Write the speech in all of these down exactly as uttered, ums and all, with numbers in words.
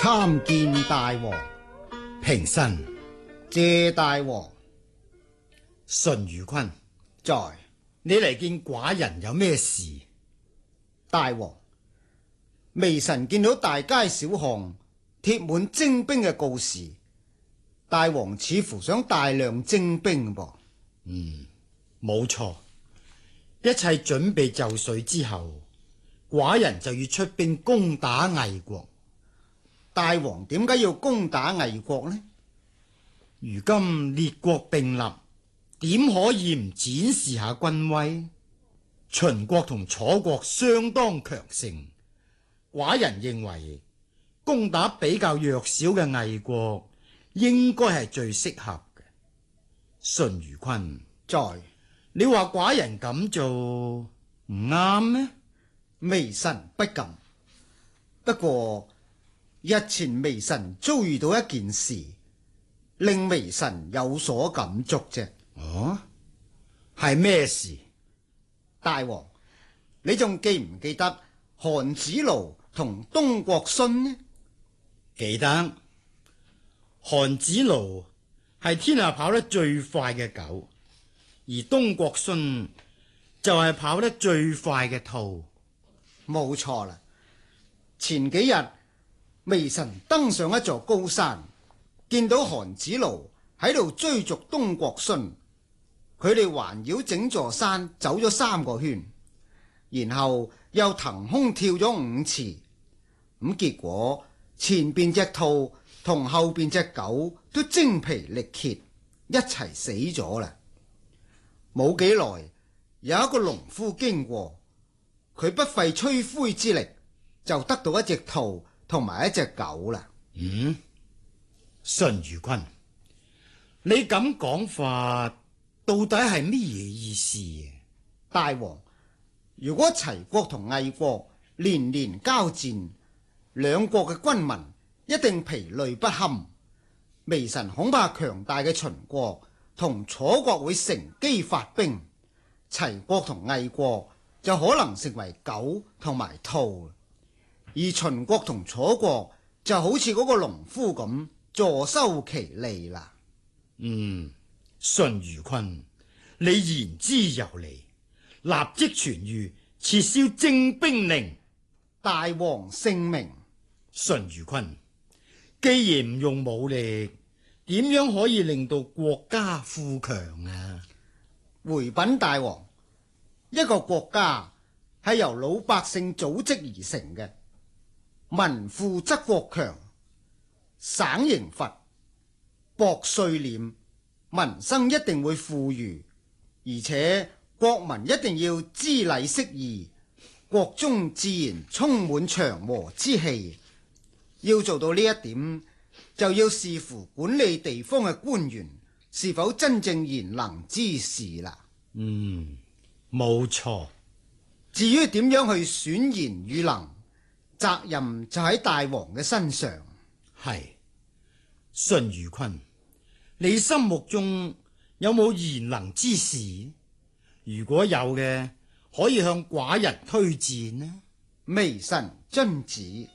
參見大王。 平身。 謝大王。 淳於坤， 在。 你嚟見寡人有咩事？ 大王，微臣見到大街小巷貼滿徵兵嘅告示，大王似乎想大量徵兵噃。 嗯，冇錯，一切準備就緒之後，寡人就要出兵攻打魏國。 大王點解要攻打魏國呢？ 如今列國並立，點可以唔展示下軍威？秦國同楚國相當強盛，寡人認為攻打比較弱小嘅魏國應該係最適合嘅。淳於坤， 在。 你話寡人咁做唔啱咩？ 微臣不敢。不過日前微臣遭遇到一件事，令微臣有所感觸啫。 哦，係咩事？ 大王，你仲記唔記得韓子勞同東國勳呢？ 記得。韓子勞係天下跑得最快嘅狗，而東國勳就係跑得最快嘅兔。 冇錯啦。前幾日微臣登上一座高山，見到韓子勞喺度追逐東國勳。佢哋環繞整座山走咗三個圈，然後又騰空跳咗五次，咁結果前邊隻兔同後邊隻狗都精疲力竭，一齊死咗啦。冇幾耐，有一個農夫經過，佢不費吹灰之力就得到一隻兔同埋一隻狗啦。 嗯，淳於坤，你咁講法到底係乜嘢意思？ 大王，如果齊國同魏國連連交戰，兩國嘅軍民一定疲累不堪。微臣恐怕強大嘅秦國同楚國會乘機發兵，齊國同魏國就可能成為狗同埋兔，而秦國同楚國就好似嗰個農夫咁坐收其利啦。 嗯。淳於坤，你言之有理，立即傳諭撤銷徵兵令。 大王聖明。 淳於坤，既然唔用武力，點樣可以令到國家富強啊？ 回稟大王，一個國家係由老百姓組織而成嘅，民富則國強，省刑罰，薄稅斂，民生一定會富裕，而且國民一定要知禮識義，國中自然充滿祥和之氣。要做到呢一點，就要視乎管理地方嘅官員是否真正賢能之士啦。 嗯，冇錯。 至於點樣去選賢與能，責任就喺大王嘅身上。 係。淳於坤，你心目中有冇賢能之士？如果有嘅，可以向寡人推薦呢？ 微臣遵旨。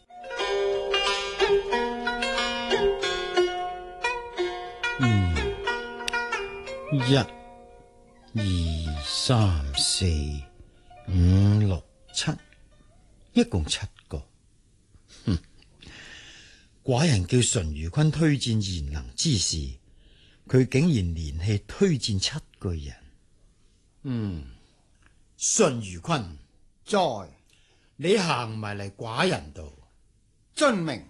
嗯，一、二、三、四、五、六、七，一共七個。哼，寡人叫淳於坤推薦賢能之士，佢竟然連氣推薦七個人。嗯，淳於坤， 在。 你行埋嚟寡人度。 遵命。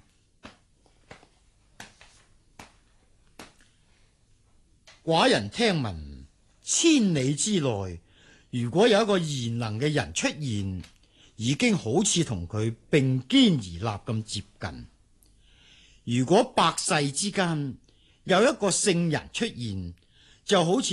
寡人聽聞千里之內，如果有一個賢能嘅人出現，已經好似同佢並肩而立咁接近。如果百世之間有一個聖人出現，就好似